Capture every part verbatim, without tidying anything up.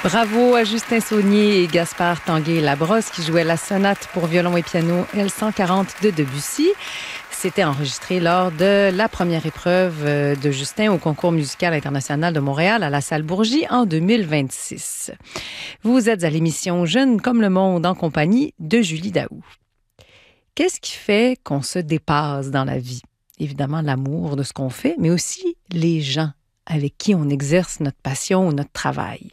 Bravo à Justin Saunier et Gaspard Tanguay-Labrosse qui jouaient la sonate pour violon et piano L cent quarante de Debussy. C'était enregistré lors de la première épreuve de Justin au Concours musical international de Montréal à la Salle Bourgie en deux mille vingt-six. Vous êtes à l'émission Jeunes comme le monde en compagnie de Julie Daou. Qu'est-ce qui fait qu'on se dépasse dans la vie? Évidemment, l'amour de ce qu'on fait, mais aussi les gens avec qui on exerce notre passion ou notre travail.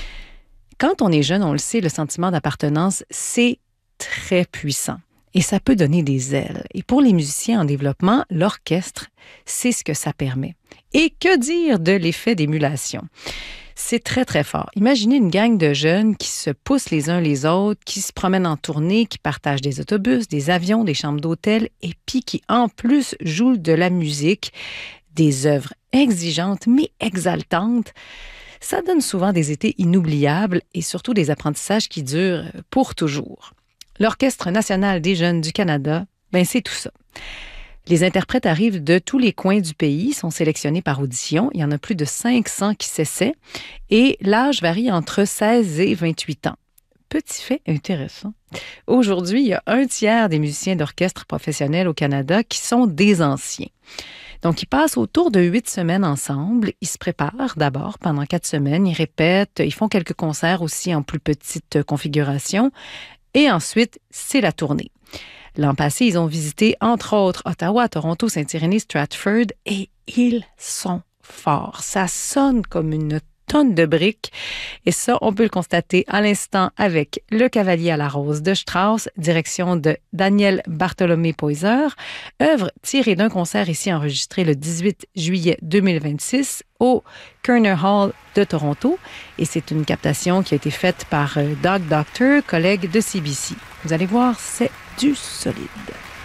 Quand on est jeune, on le sait, le sentiment d'appartenance, c'est très puissant et ça peut donner des ailes. Et pour les musiciens en développement, l'orchestre, c'est ce que ça permet. Et que dire de l'effet d'émulation? C'est très, très fort. Imaginez une gang de jeunes qui se poussent les uns les autres, qui se promènent en tournée, qui partagent des autobus, des avions, des chambres d'hôtel et puis qui, en plus, jouent de la musique, des œuvres exigeantes mais exaltantes. Ça donne souvent des étés inoubliables et surtout des apprentissages qui durent pour toujours. L'Orchestre national des jeunes du Canada, ben c'est tout ça. Les interprètes arrivent de tous les coins du pays, sont sélectionnés par audition. Il y en a plus de cinq cents qui s'essaient et l'âge varie entre seize et vingt-huit ans. Petit fait intéressant. Aujourd'hui, il y a un tiers des musiciens d'orchestre professionnels au Canada qui sont des anciens. Donc, ils passent autour de huit semaines ensemble. Ils se préparent d'abord pendant quatre semaines. Ils répètent. Ils font quelques concerts aussi en plus petite configuration. Et ensuite, c'est la tournée. L'an passé, ils ont visité, entre autres, Ottawa, Toronto, Saint-Irénée, Stratford. Et ils sont forts. Ça sonne comme une tonne de briques. Et ça, on peut le constater à l'instant avec Le Cavalier à la Rose de Strauss, direction de Daniel Bartholomé-Poyser, œuvre tirée d'un concert ici enregistré le dix-huit juillet deux mille vingt-six au Kerner Hall de Toronto. Et c'est une captation qui a été faite par Doug Doctor, collègue de C B C. Vous allez voir, c'est du solide.